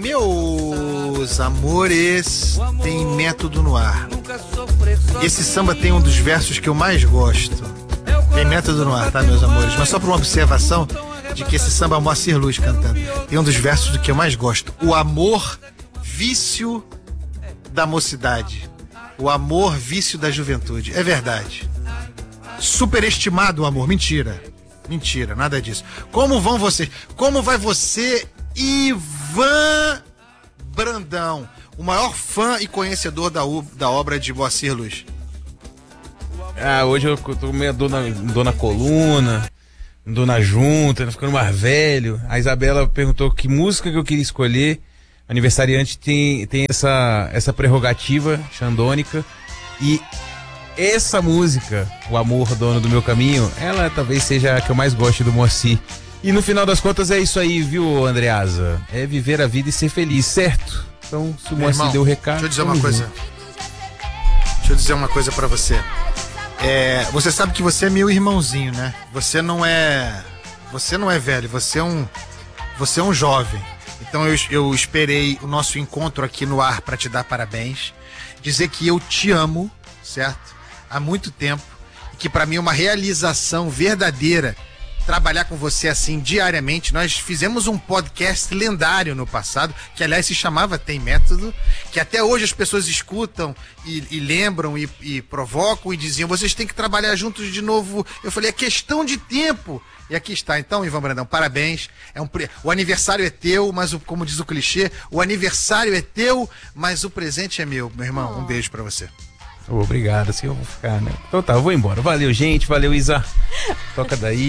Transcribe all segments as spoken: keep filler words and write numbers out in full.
Meus amores, tem método no ar. Esse samba tem um dos versos que eu mais gosto. Tem método no ar, tá, meus amores? Mas só por uma observação de que esse samba é o Moacir Luz cantando. Tem um dos versos do que eu mais gosto. O amor, vício da mocidade. O amor, vício da juventude. É verdade. Superestimado o amor. Mentira. Mentira, nada disso. Como vão vocês? Como vai você, Ivan Brandão, o maior fã e conhecedor da, da obra de Moacir Luz? Ah, hoje eu tô meio dor na, dor na coluna, dor na junta, ficando mais velho. A Isabela perguntou que música que eu queria escolher. O aniversariante tem, tem essa, essa prerrogativa xandônica. E essa música, O Amor, Dono do Meu Caminho, ela talvez seja a que eu mais gosto do Moacir. E no final das contas é isso aí, viu, Andreasa? É viver a vida e ser feliz, certo? Então, se o Moacir deu o recado... Deixa eu dizer uma coisa. Junto. Deixa eu dizer uma coisa pra você. É, você sabe que você é meu irmãozinho, né? Você não é... Você não é velho, você é um... Você é um jovem. Então eu, eu esperei o nosso encontro aqui no ar pra te dar parabéns. Dizer que eu te amo, certo? Há muito tempo. E que pra mim é uma realização verdadeira trabalhar com você assim diariamente. Nós fizemos um podcast lendário no passado, que aliás se chamava Tem Método, que até hoje as pessoas escutam e, e lembram e, e provocam e diziam, vocês têm que trabalhar juntos de novo. Eu falei, é questão de tempo. E aqui está. Então, Ivan Brandão, parabéns. É um pre... O aniversário é teu, mas o, como diz o clichê, o aniversário é teu, mas o presente é meu. Meu irmão, oh. Um beijo pra você. Oh, obrigado, assim eu vou ficar, né? Então tá, eu vou embora. Valeu, gente. Valeu, Isa. Toca daí.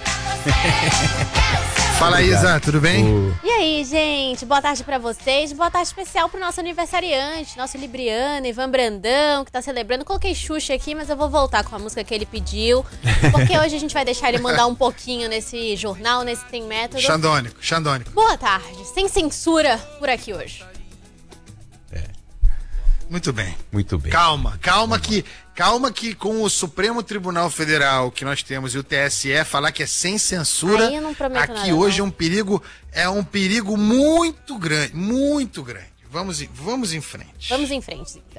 Fala aí, Isa, tudo bem? Oh. E aí, gente? Boa tarde pra vocês. Boa tarde especial pro nosso aniversariante, nosso libriano, Ivan Brandão, que tá celebrando. Coloquei Xuxa aqui, mas eu vou voltar com a música que ele pediu, porque hoje a gente vai deixar ele mandar um pouquinho nesse jornal, nesse Tem Método. Xandônico, xandônico. Boa tarde. Sem censura por aqui hoje. Muito bem. Muito bem. Calma, calma que, calma que com o Supremo Tribunal Federal que nós temos e o T S E falar que é sem censura, aí eu não prometo aqui nada, hoje não. é um perigo, é um perigo muito grande, muito grande. Vamos, vamos em frente. Vamos em frente, então.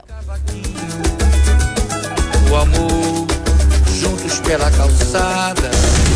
O amor, juntos pela calçada.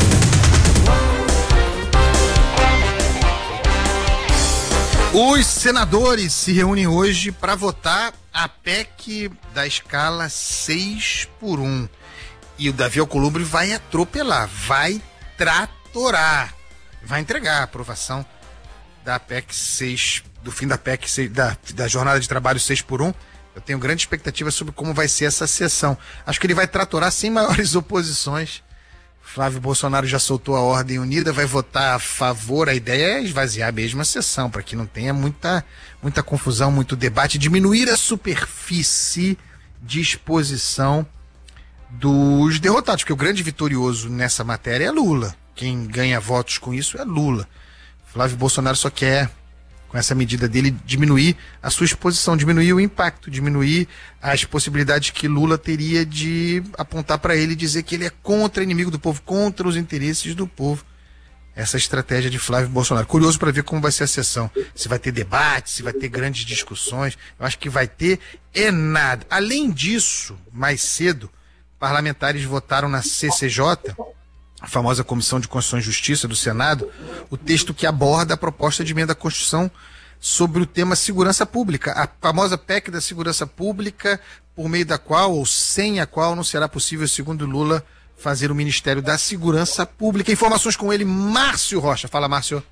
Os senadores se reúnem hoje para votar a P E C da escala seis por um. E o Davi Alcolumbre vai atropelar, vai tratorar, vai entregar a aprovação da P E C seis, do fim da P E C seis, da, da jornada de trabalho seis por um. Eu tenho grande expectativa sobre como vai ser essa sessão. Acho que ele vai tratorar sem maiores oposições. Flávio Bolsonaro já soltou a ordem unida, vai votar a favor. A ideia é esvaziar a mesma sessão, para que não tenha muita, muita confusão, muito debate, diminuir a superfície de exposição dos derrotados, porque o grande vitorioso nessa matéria é Lula. Quem ganha votos com isso é Lula. Flávio Bolsonaro só quer, com essa medida dele, diminuir a sua exposição, diminuir o impacto, diminuir as possibilidades que Lula teria de apontar para ele e dizer que ele é contra, inimigo do povo, contra os interesses do povo. Essa estratégia de Flávio Bolsonaro. Curioso para ver como vai ser a sessão. Se vai ter debate, se vai ter grandes discussões. Eu acho que vai ter é nada. Além disso, mais cedo, parlamentares votaram na C C J, a famosa Comissão de Constituição e Justiça do Senado, o texto que aborda a proposta de emenda à Constituição sobre o tema segurança pública, a famosa P E C da segurança pública, por meio da qual, ou sem a qual, não será possível, segundo Lula, fazer o Ministério da Segurança Pública. Informações com ele, Márcio Rocha. Fala, Márcio.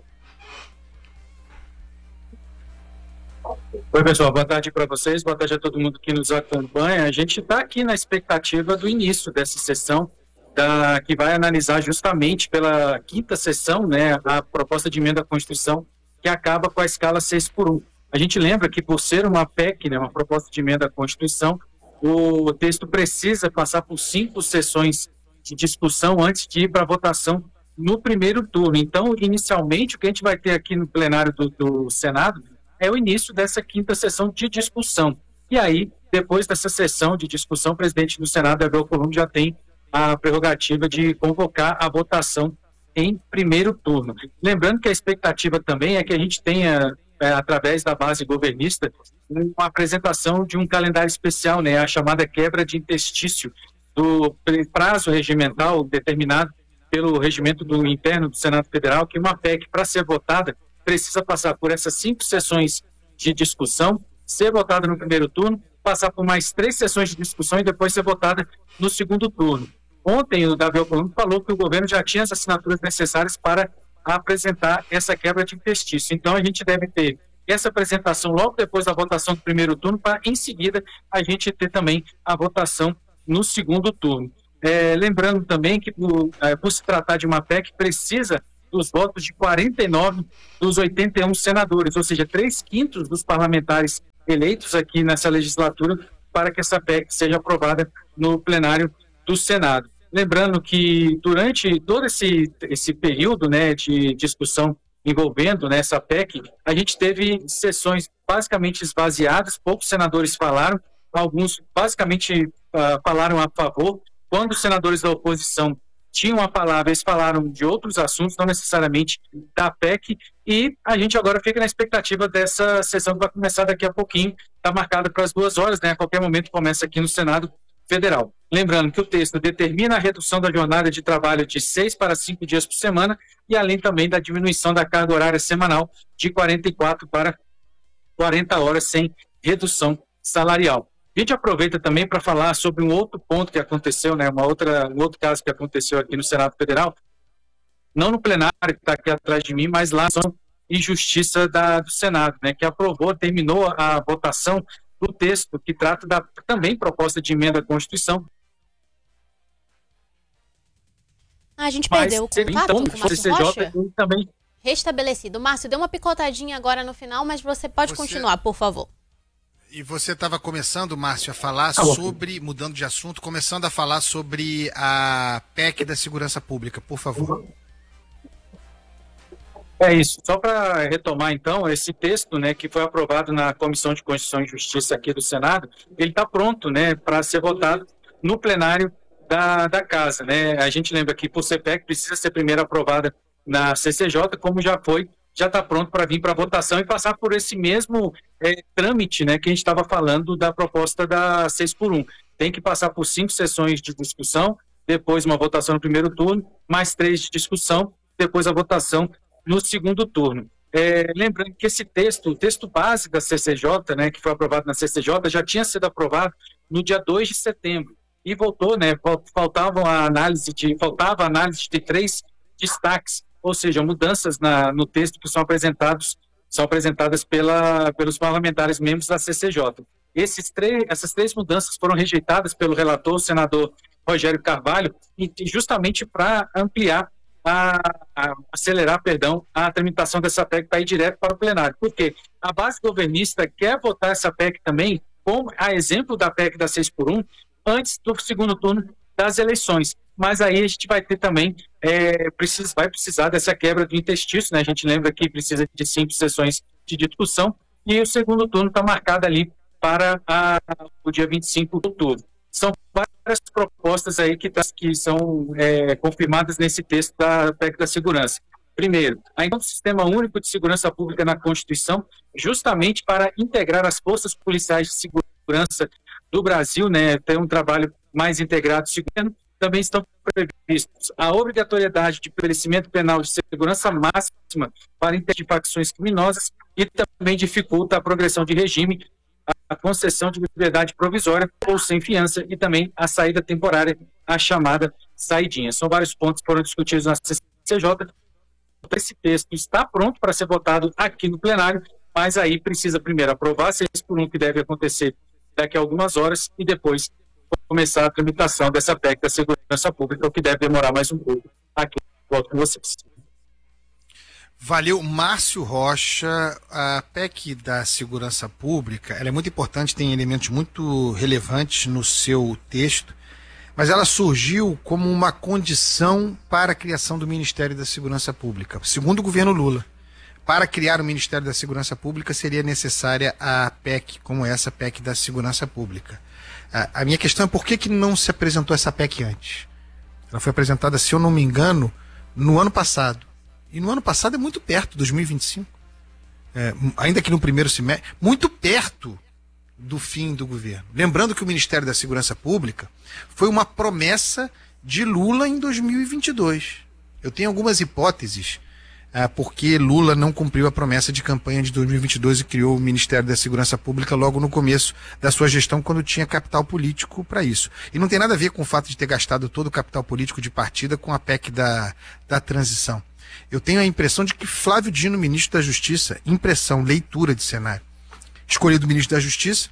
Oi, pessoal, boa tarde para vocês, boa tarde a todo mundo que nos acompanha. A gente está aqui na expectativa do início dessa sessão, Da, que vai analisar justamente pela quinta sessão, né, a proposta de emenda à Constituição que acaba com a escala seis por um. A gente lembra que por ser uma P E C, né, uma proposta de emenda à Constituição, o texto precisa passar por cinco sessões de discussão antes de ir para a votação no primeiro turno. Então, inicialmente, o que a gente vai ter aqui no plenário do, do Senado é o início dessa quinta sessão de discussão. E aí, depois dessa sessão de discussão, o presidente do Senado, Davi Alcolumbre, já tem a prerrogativa de convocar a votação em primeiro turno. Lembrando que a expectativa também é que a gente tenha é, através da base governista, uma apresentação de um calendário especial, né, a chamada quebra de interstício do prazo regimental determinado pelo regimento do interno do Senado Federal, que uma P E C, para ser votada, precisa passar por essas cinco sessões de discussão, ser votada no primeiro turno, passar por mais três sessões de discussão e depois ser votada no segundo turno. Ontem o Davi Alcolumbre falou que o governo já tinha as assinaturas necessárias para apresentar essa quebra de interstício. Então a gente deve ter essa apresentação logo depois da votação do primeiro turno, para em seguida a gente ter também a votação no segundo turno. É, lembrando também que por, é, por se tratar de uma P E C, precisa dos votos de quarenta e nove dos oitenta e um senadores, ou seja, três quintos dos parlamentares eleitos aqui nessa legislatura, para que essa P E C seja aprovada no plenário do Senado. Lembrando que durante todo esse, esse período, né, de discussão envolvendo, né, essa P E C, a gente teve sessões basicamente esvaziadas, poucos senadores falaram, alguns basicamente uh, falaram a favor. Quando os senadores da oposição tinham a palavra, eles falaram de outros assuntos, não necessariamente da P E C, e a gente agora fica na expectativa dessa sessão que vai começar daqui a pouquinho, está marcada para as duas horas, né, a qualquer momento começa aqui no Senado Federal. Lembrando que o texto determina a redução da jornada de trabalho de seis para cinco dias por semana, e além também da diminuição da carga horária semanal de quarenta e quatro para quarenta horas sem redução salarial. A gente aproveita também para falar sobre um outro ponto que aconteceu, né, uma outra, um outro caso que aconteceu aqui no Senado Federal, não no plenário que está aqui atrás de mim, mas lá na Injustiça da, do Senado, né, que aprovou, terminou a votação do texto que trata da também proposta de emenda à Constituição. Ah, a gente perdeu o contato então, com o Márcio Rocha? Também... Restabelecido. Márcio, deu uma picotadinha agora no final, mas você pode você... continuar, por favor. E você estava começando, Márcio, a falar ah, sobre, mudando de assunto, começando a falar sobre a P E C da Segurança Pública, por favor. É isso. Só para retomar, então, esse texto, né, que foi aprovado na Comissão de Constituição e Justiça aqui do Senado, ele está pronto, né, para ser votado no plenário da, da Casa, né? A gente lembra que, por ser P E C, precisa ser primeiro aprovada na C C J, como já foi, já está pronto para vir para votação e passar por esse mesmo é, trâmite, né, que a gente estava falando da proposta da seis por um. Tem que passar por cinco sessões de discussão, depois uma votação no primeiro turno, mais três de discussão, depois a votação no segundo turno. É, lembrando que esse texto, o texto base da C C J, né, que foi aprovado na C C J, já tinha sido aprovado no dia dois de setembro e voltou, né, faltava a análise de, faltava a análise de três destaques, ou seja, mudanças na, no texto que são apresentados, são apresentadas pela, pelos parlamentares membros da C C J. Esses três, essas três mudanças foram rejeitadas pelo relator, o senador Rogério Carvalho, e justamente para ampliar, a, a, acelerar, perdão, a tramitação dessa P E C para ir direto para o plenário. Porque a base governista quer votar essa P E C também, como a exemplo da P E C da seis por um, antes do segundo turno das eleições. Mas aí a gente vai ter também, é, precisa, vai precisar dessa quebra do interstício, né? A gente lembra que precisa de cinco sessões de discussão e o segundo turno está marcado ali para a, o dia vinte e cinco de outubro. São várias propostas aí que, tá, que são é, confirmadas nesse texto da P E C da Segurança. Primeiro, ainda um sistema único de segurança pública na Constituição, justamente para integrar as forças policiais de segurança do Brasil, né? Ter um trabalho mais integrado. Segundo, também estão previstos a obrigatoriedade de perecimento penal de segurança máxima para interdito de facções criminosas e também dificulta a progressão de regime, a concessão de liberdade provisória ou sem fiança e também a saída temporária, a chamada saidinha. São vários pontos que foram discutidos na C C J. Esse texto está pronto para ser votado aqui no plenário, mas aí precisa primeiro aprovar seis por um, que deve acontecer daqui a algumas horas, e depois começar a tramitação dessa P E C da Segurança Pública, o que deve demorar mais um pouco. Aqui, volto com vocês. Valeu, Márcio Rocha. A P E C da Segurança Pública, ela é muito importante, tem elementos muito relevantes no seu texto, mas ela surgiu como uma condição para a criação do Ministério da Segurança Pública. Segundo o governo Lula, para criar o Ministério da Segurança Pública seria necessária a P E C como essa, P E C da Segurança Pública. A minha questão é por que, que não se apresentou essa P E C antes? Ela foi apresentada, se eu não me engano, no ano passado. E no ano passado é muito perto, dois mil e vinte e cinco. é, ainda que no primeiro semestre, muito perto do fim do governo. Lembrando que o Ministério da Segurança Pública foi uma promessa de Lula em dois mil e vinte e dois. Eu tenho algumas hipóteses ah, porque Lula não cumpriu a promessa de campanha de dois mil e vinte e dois e criou o Ministério da Segurança Pública logo no começo da sua gestão, quando tinha capital político para isso. E não tem nada a ver com o fato de ter gastado todo o capital político de partida com a P E C da, da transição. Eu tenho a impressão de que Flávio Dino, ministro da Justiça, impressão, leitura de cenário, escolhido ministro da Justiça,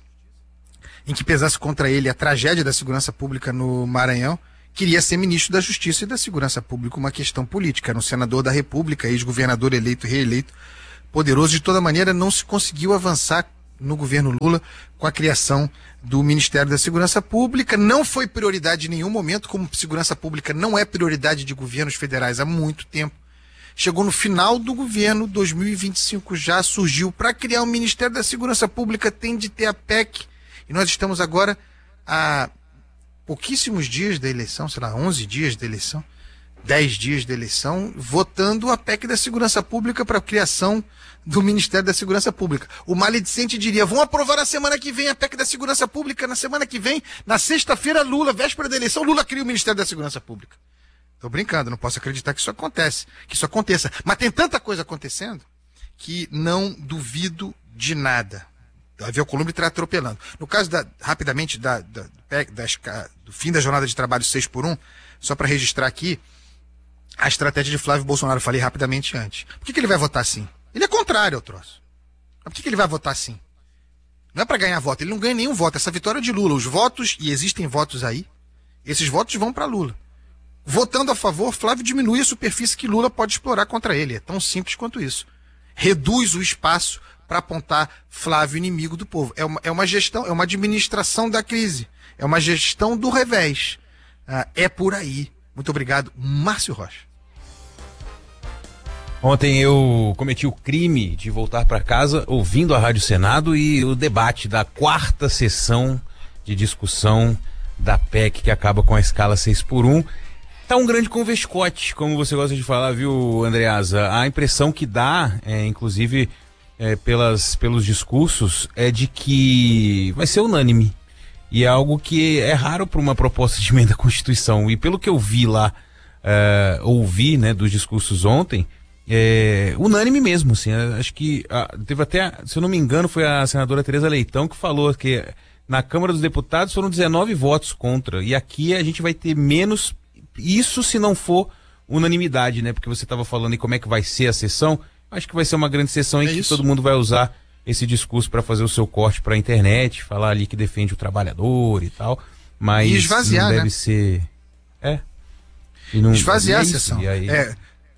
em que pesasse contra ele a tragédia da segurança pública no Maranhão, queria ser ministro da Justiça e da Segurança Pública, uma questão política. Era um senador da República, ex-governador eleito e reeleito, poderoso. De toda maneira, não se conseguiu avançar no governo Lula com a criação do Ministério da Segurança Pública. Não foi prioridade em nenhum momento, como segurança pública não é prioridade de governos federais há muito tempo. Chegou no final do governo, dois mil e vinte e cinco já surgiu. Para criar o Ministério da Segurança Pública tem de ter a P E C. E nós estamos agora há pouquíssimos dias da eleição, sei lá, onze dias da eleição, dez dias da eleição, votando a P E C da Segurança Pública para a criação do Ministério da Segurança Pública. O maledicente diria, vão aprovar na semana que vem a P E C da Segurança Pública, na semana que vem, na sexta-feira, Lula, véspera da eleição, Lula cria o Ministério da Segurança Pública. Tô brincando, não posso acreditar que isso acontece, que isso aconteça. Mas tem tanta coisa acontecendo que não duvido de nada. A Davi Alcolumbre está atropelando. No caso, da, rapidamente, da, da, das, do fim da jornada de trabalho seis por um, só para registrar aqui, a estratégia de Flávio Bolsonaro, eu falei rapidamente antes. Por que, que ele vai votar assim? Ele é contrário ao troço. Mas por que, que ele vai votar assim? Não é para ganhar voto, ele não ganha nenhum voto. Essa vitória é de Lula. Os votos, e existem votos aí, esses votos vão para Lula. Votando a favor, Flávio diminui a superfície que Lula pode explorar contra ele. É tão simples quanto isso. Reduz o espaço para apontar Flávio inimigo do povo. É uma, é uma gestão, é uma administração da crise. É uma gestão do revés. Ah, é por aí. Muito obrigado, Márcio Rocha. Ontem eu cometi o crime de voltar para casa ouvindo a Rádio Senado e o debate da quarta sessão de discussão da P E C que acaba com a escala seis por um. Tá um grande convescote, como você gosta de falar, viu, Andreasa? A impressão que dá, é, inclusive é, pelas, pelos discursos, é de que vai ser unânime. E é algo que é raro para uma proposta de emenda à Constituição. E pelo que eu vi lá, é, ouvi, né, dos discursos ontem, é unânime mesmo, assim. Acho que a, teve até, se eu não me engano, foi a senadora Tereza Leitão que falou que na Câmara dos Deputados foram dezenove votos contra. E aqui a gente vai ter menos. Isso se não for unanimidade, né? Porque você estava falando em como é que vai ser a sessão. Acho que vai ser uma grande sessão em é que isso. Todo mundo vai usar esse discurso para fazer o seu corte para a internet, falar ali que defende o trabalhador e tal. Mas e esvaziar, não deve né? ser. É. E não... Esvaziar é a isso, sessão. Aí... É.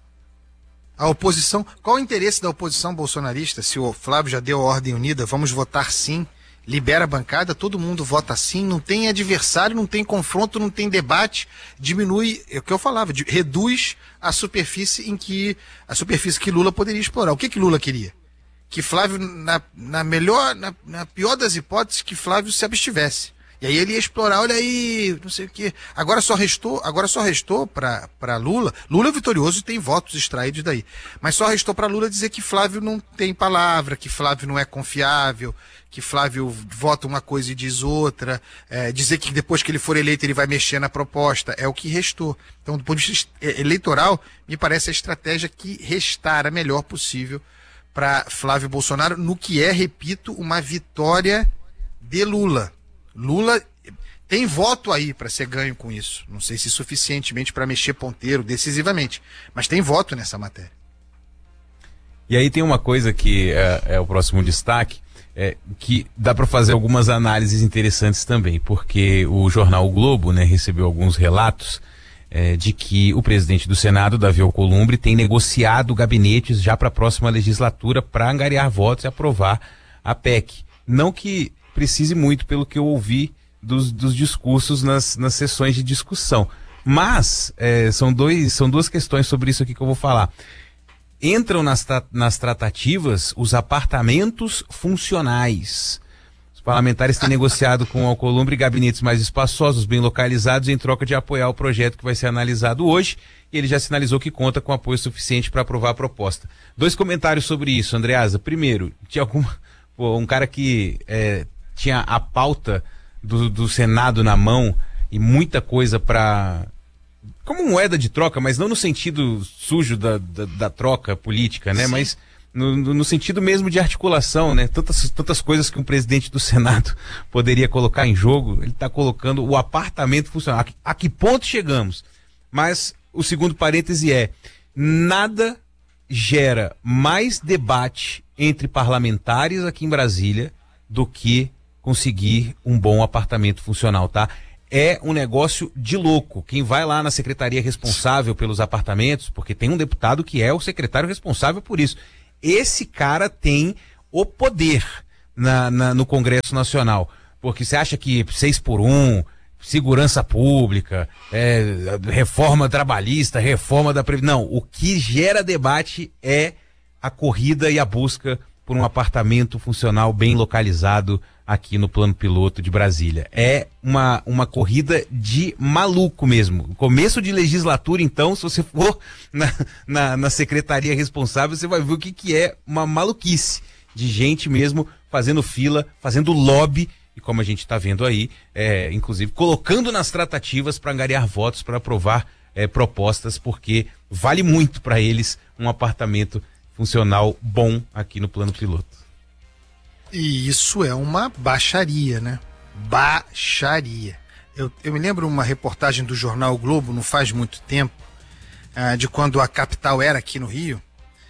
A oposição. Qual o interesse da oposição bolsonarista? Se o Flávio já deu a ordem unida, vamos votar sim. Libera a bancada, todo mundo vota sim, não tem adversário, não tem confronto, não tem debate, diminui, é o que eu falava, de, reduz a superfície em que, a superfície que Lula poderia explorar. O que que Lula queria? Que Flávio, na, na melhor, na, na pior das hipóteses, que Flávio se abstivesse. E aí ele ia explorar, olha aí, não sei o quê. Agora só restou, agora só restou para para Lula. Lula é vitorioso e tem votos extraídos daí. Mas só restou para Lula dizer que Flávio não tem palavra, que Flávio não é confiável, que Flávio vota uma coisa e diz outra, é, dizer que depois que ele for eleito ele vai mexer na proposta. É o que restou. Então, do ponto de vista eleitoral, me parece a estratégia que restar a melhor possível para Flávio Bolsonaro, no que é, repito, uma vitória de Lula. Lula tem voto aí para ser ganho com isso. Não sei se suficientemente para mexer ponteiro decisivamente, mas tem voto nessa matéria. E aí tem uma coisa que é, é o próximo destaque, é, que dá para fazer algumas análises interessantes também, porque o jornal O Globo, né, recebeu alguns relatos é, de que o presidente do Senado, Davi Alcolumbre, tem negociado gabinetes já para a próxima legislatura para angariar votos e aprovar a P E C. Não que precise muito, pelo que eu ouvi dos, dos discursos nas, nas sessões de discussão. Mas é, são, dois, são duas questões sobre isso aqui que eu vou falar. Entram nas, nas tratativas os apartamentos funcionais. Os Os parlamentares têm negociado com o Alcolumbre gabinetes mais espaçosos, bem localizados, em troca de apoiar o projeto que vai ser analisado hoje, e ele já sinalizou que conta com apoio suficiente para aprovar a proposta. Dois comentários sobre isso, Andreasa. Primeiro, tinha alguma, pô, um cara que é, tinha a pauta do, do Senado na mão e muita coisa para... como moeda de troca, mas não no sentido sujo da, da, da troca política, né? Sim. Mas no, no sentido mesmo de articulação, né? Tantas, tantas coisas que um presidente do Senado poderia colocar em jogo, ele está colocando o apartamento funcional. A, a que ponto chegamos? Mas o segundo parêntese é, nada gera mais debate entre parlamentares aqui em Brasília do que conseguir um bom apartamento funcional, tá? É um negócio de louco. Quem vai lá na secretaria responsável pelos apartamentos, porque tem um deputado que é o secretário responsável por isso. Esse cara tem o poder na, na, no Congresso Nacional. Porque você acha que seis por um, segurança pública, é, reforma trabalhista, reforma da Previdência. Não, o que gera debate é a corrida e a busca por um apartamento funcional bem localizado aqui no plano piloto de Brasília. É uma, uma corrida de maluco mesmo. Começo de legislatura, então, se você for na, na, na secretaria responsável, você vai ver o que, que é uma maluquice de gente mesmo fazendo fila, fazendo lobby, e como a gente está vendo aí, é, inclusive colocando nas tratativas para angariar votos, para aprovar é, propostas, porque vale muito para eles um apartamento funcional bom aqui no plano piloto. E isso é uma baixaria, né? Baixaria. Eu, eu me lembro uma reportagem do jornal o Globo, não faz muito tempo, ah, de quando a capital era aqui no Rio.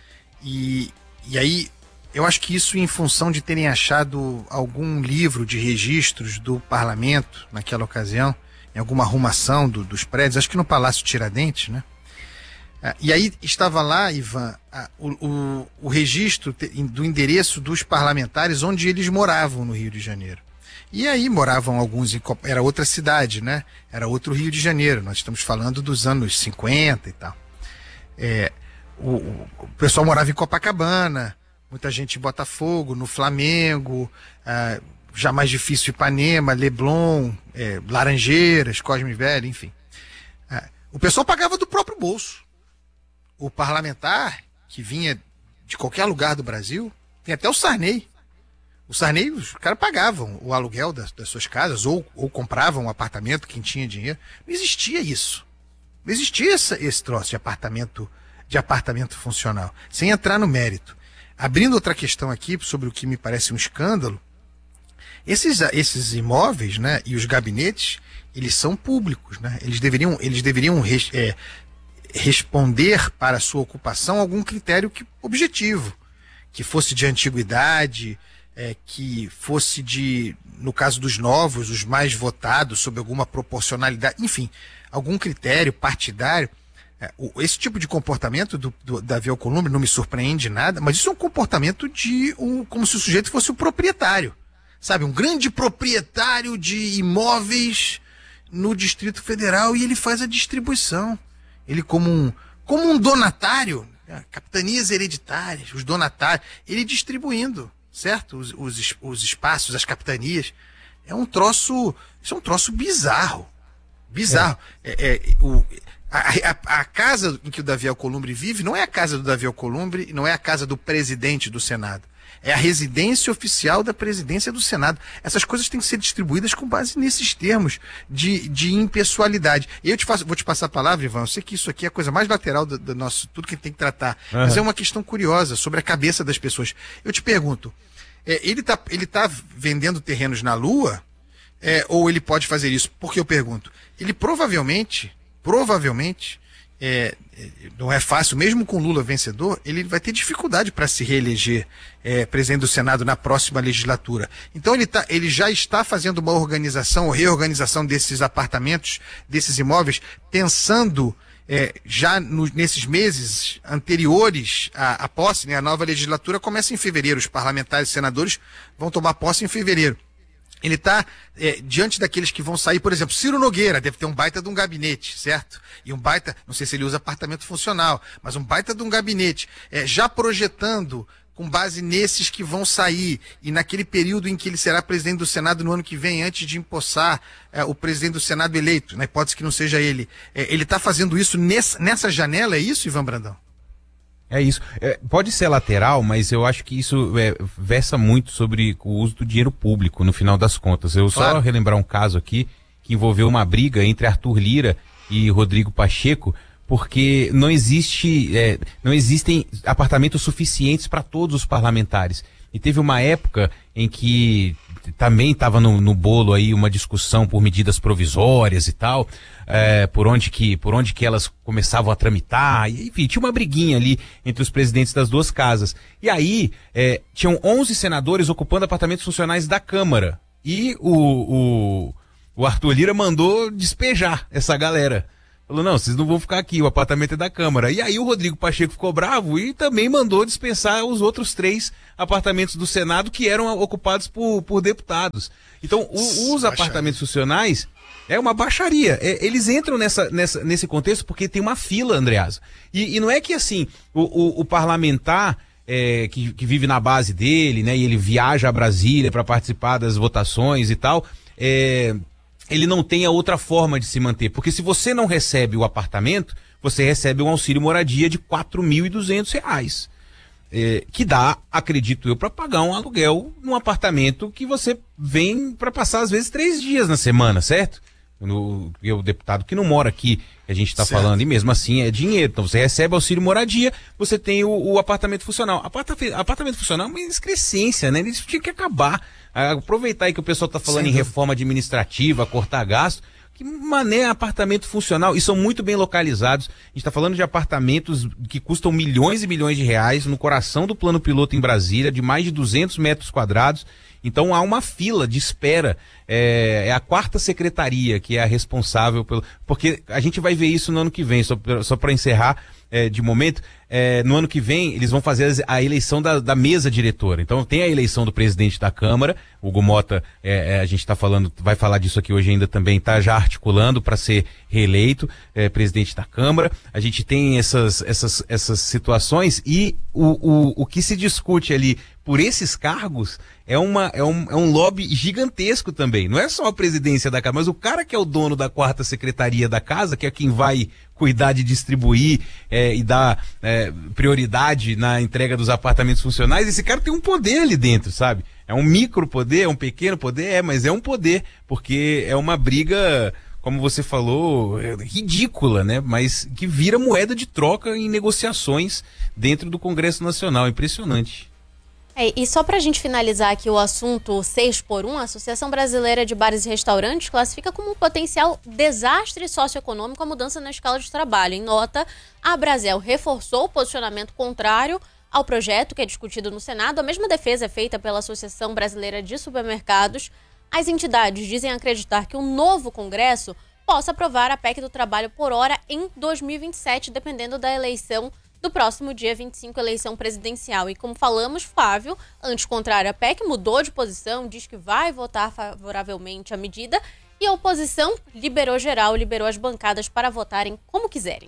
E, e aí, eu acho que isso em função de terem achado algum livro de registros do parlamento naquela ocasião, em alguma arrumação do, dos prédios, acho que no Palácio Tiradentes, né? Ah, e aí estava lá, Ivan, ah, o, o, o registro te, do endereço dos parlamentares onde eles moravam no Rio de Janeiro. E aí moravam alguns em... Era outra cidade, né? Era outro Rio de Janeiro. Nós estamos falando dos anos cinquenta e tal. É, o, o pessoal morava em Copacabana, muita gente em Botafogo, no Flamengo, ah, já mais difícil Ipanema, Leblon, é, Laranjeiras, Cosme Velho, enfim. Ah, o pessoal pagava do próprio bolso. O parlamentar, que vinha de qualquer lugar do Brasil, tem até o Sarney. O Sarney, os caras pagavam o aluguel das, das suas casas, ou, ou compravam um apartamento, quem tinha dinheiro. Não existia isso. Não existia essa, esse troço de apartamento, de apartamento funcional. Sem entrar no mérito. Abrindo outra questão aqui, sobre o que me parece um escândalo, esses, esses imóveis, né, e os gabinetes, eles são públicos, né? Eles deveriam, eles deveriam é, responder para a sua ocupação algum critério que, objetivo, que fosse de antiguidade, é, que fosse de, no caso dos novos, os mais votados, sob alguma proporcionalidade, enfim, algum critério partidário. É, o, esse tipo de comportamento do, do Davi Alcolumbre não me surpreende nada, mas isso é um comportamento de um, como se o sujeito fosse o proprietário, sabe, um grande proprietário de imóveis no Distrito Federal, e ele faz a distribuição. Ele como um, como um donatário, né? Capitanias hereditárias, os donatários, ele distribuindo, certo? Os, os, os espaços, as capitanias. É um troço, isso é um troço bizarro. Bizarro. É. É, é, o, a, a, a casa em que o Davi Alcolumbre vive não é a casa do Davi Alcolumbre, não é a casa do presidente do Senado. É a residência oficial da presidência do Senado. Essas coisas têm que ser distribuídas com base nesses termos de, de impessoalidade. E eu te faço, vou te passar a palavra, Ivan. Eu sei que isso aqui é a coisa mais lateral do, do nosso, tudo que tem que tratar. Uhum. Mas é uma questão curiosa sobre a cabeça das pessoas. Eu te pergunto, é, ele está ele tá vendendo terrenos na Lua? É, ou ele pode fazer isso? Por que eu pergunto? Ele provavelmente, provavelmente, é, não é fácil, mesmo com Lula vencedor, ele vai ter dificuldade para se reeleger é, presidente do Senado na próxima legislatura. Então ele, tá, ele já está fazendo uma organização ou reorganização desses apartamentos, desses imóveis, pensando é, já no, nesses meses anteriores à, à posse, né? A nova legislatura começa em fevereiro, os parlamentares e senadores vão tomar posse em fevereiro. Ele está é, diante daqueles que vão sair, por exemplo, Ciro Nogueira deve ter um baita de um gabinete, certo? E um baita, não sei se ele usa apartamento funcional, mas um baita de um gabinete, é, já projetando com base nesses que vão sair e naquele período em que ele será presidente do Senado no ano que vem, antes de empossar é, o presidente do Senado eleito, na hipótese que não seja ele, é, ele está fazendo isso nessa, nessa janela, é isso, Ivan Brandão? É isso. É, pode ser lateral, mas eu acho que isso é, versa muito sobre o uso do dinheiro público, no final das contas. Eu Claro. só relembrar um caso aqui que envolveu uma briga entre Arthur Lira e Rodrigo Pacheco, porque não existe, é, não existem apartamentos suficientes para todos os parlamentares. E teve uma época em que também estava no, no bolo aí uma discussão por medidas provisórias e tal, é, por onde que, por onde que elas começavam a tramitar, e, enfim, tinha uma briguinha ali entre os presidentes das duas casas. E aí, é, tinham onze senadores ocupando apartamentos funcionais da Câmara. E o, o, o Arthur Lira mandou despejar essa galera. Falou, não, vocês não vão ficar aqui, o apartamento é da Câmara. E aí o Rodrigo Pacheco ficou bravo e também mandou dispensar os outros três apartamentos do Senado que eram ocupados por, por deputados. Então, o, os apartamentos funcionais é uma baixaria. É, eles entram nessa, nessa, nesse contexto porque tem uma fila, Andreasa. E, e não é que assim, o, o, o parlamentar é, que, que vive na base dele, né, e ele viaja a Brasília para participar das votações e tal, é... ele não tem a outra forma de se manter. Porque se você não recebe o apartamento, você recebe um auxílio moradia de quatro mil e duzentos reais. É, que dá, acredito eu, para pagar um aluguel num apartamento que você vem para passar, às vezes, três dias na semana, certo? No, o deputado que não mora aqui, que a gente está falando, e mesmo assim é dinheiro. Então você recebe auxílio moradia, você tem o, o apartamento funcional. Aparta, apartamento funcional é uma excrescência, né? Eles tinham que acabar. Aproveitar aí que o pessoal está falando Sim. em reforma administrativa, cortar gasto. Que mané apartamento funcional, e são muito bem localizados. A gente está falando de apartamentos que custam milhões e milhões de reais no coração do plano piloto em Brasília, de mais de duzentos metros quadrados. Então há uma fila de espera, é, é a quarta secretaria que é a responsável pelo... Porque a gente vai ver isso no ano que vem, só, só para encerrar é, de momento, é, no ano que vem eles vão fazer a eleição da, da mesa diretora. Então tem a eleição do presidente da Câmara, o Hugo Mota, é, é, a gente está falando, vai falar disso aqui hoje ainda também, está já articulando para ser reeleito é, presidente da Câmara. A gente tem essas, essas, essas situações e o, o, o que se discute ali por esses cargos é, uma, é, um, é um lobby gigantesco também. Não é só a presidência da Câmara, mas o cara que é o dono da quarta secretaria da casa, que é quem vai cuidar de distribuir é, e dar é, prioridade na entrega dos apartamentos funcionais, esse cara tem um poder ali dentro, sabe? É um micro poder, é um pequeno poder, é, mas é um poder, porque é uma briga, como você falou, é ridícula, né? Mas que vira moeda de troca em negociações dentro do Congresso Nacional. Impressionante. É, e só para a gente finalizar aqui o assunto seis por um, a Associação Brasileira de Bares e Restaurantes classifica como um potencial desastre socioeconômico a mudança na escala de trabalho. Em nota, a Brasel reforçou o posicionamento contrário ao projeto que é discutido no Senado. A mesma defesa é feita pela Associação Brasileira de Supermercados. As entidades dizem acreditar que um novo Congresso possa aprovar a P E C do trabalho por hora em dois mil e vinte e sete, dependendo da eleição do próximo dia vinte e cinco, eleição presidencial. E como falamos, Flávio, antes contrário à P E C, mudou de posição, diz que vai votar favoravelmente à medida e a oposição liberou geral, liberou as bancadas para votarem como quiserem.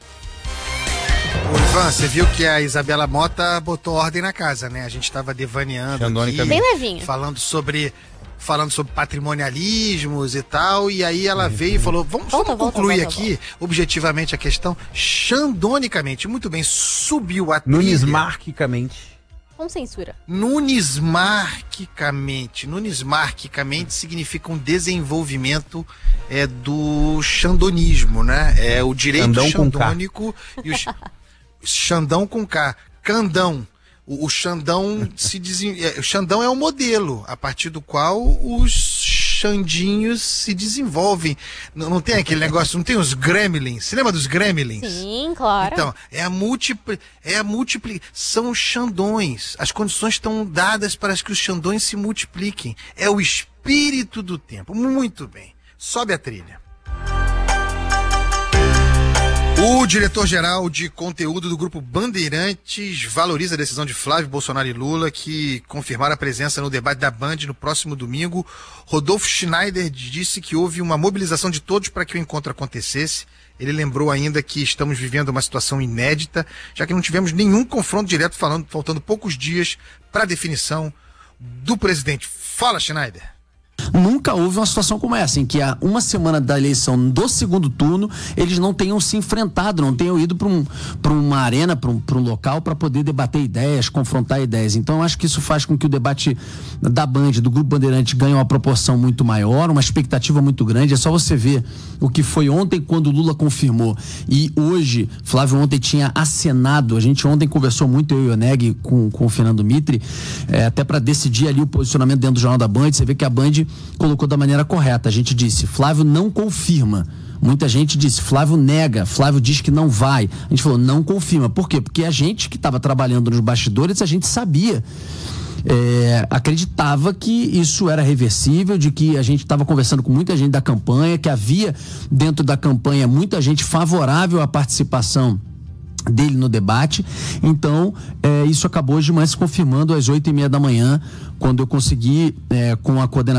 Ô, Ivan, você viu que a Isabela Mota botou ordem na casa, né? A gente estava devaneando aqui, bem levinho, falando sobre... falando sobre patrimonialismos e tal, e aí ela veio e falou, vamos, volta, vamos concluir volta, volta, aqui, volta. objetivamente, a questão, xandonicamente, muito bem, subiu a trilha. Nunismarquicamente. Com censura. Nunismarquicamente. Nunismarquicamente significa um desenvolvimento é, do xandonismo, né? É o direito Xandão xandônico e o Xandão com K. Candão. O, o Xandão se desen... O Xandão é o modelo a partir do qual os Xandinhos se desenvolvem. Não, não tem aquele negócio, não tem os gremlins. Você lembra dos gremlins? Sim, claro. Então, é a múltipla, é a múltipla, são os Xandões. As condições estão dadas para que os Xandões se multipliquem. É o espírito do tempo. Muito bem. Sobe a trilha. O diretor-geral de conteúdo do Grupo Bandeirantes valoriza a decisão de Flávio Bolsonaro e Lula, que confirmaram a presença no debate da Band no próximo domingo. Rodolfo Schneider disse que houve uma mobilização de todos para que o encontro acontecesse. Ele lembrou ainda que estamos vivendo uma situação inédita, já que não tivemos nenhum confronto direto, falando, faltando poucos dias para a definição do presidente. Fala, Schneider. Nunca houve uma situação como essa, em que há uma semana da eleição do segundo turno, eles não tenham se enfrentado, não tenham ido para um, para uma arena, para um, para um local, para poder debater ideias, confrontar ideias. Então, eu acho que isso faz com que o debate da Band, do Grupo Bandeirante, ganhe uma proporção muito maior, uma expectativa muito grande. É só você ver o que foi ontem, quando o Lula confirmou. E hoje, Flávio ontem tinha acenado, a gente ontem conversou muito, eu e o Neg, com, com o Fernando Mitre, é, até para decidir ali o posicionamento dentro do Jornal da Band. Você vê que a Band colocou da maneira correta. A gente disse, Flávio não confirma. Muita gente disse, Flávio nega, Flávio diz que não vai. A gente falou, não confirma. Por quê? Porque a gente que estava trabalhando nos bastidores, a gente sabia, é, acreditava que isso era reversível, de que a gente estava conversando com muita gente da campanha, que havia dentro da campanha muita gente favorável à participação dele no debate. Então, é, isso acabou hoje de manhã se confirmando às oito e meia da manhã, quando eu consegui, é, com a coordenação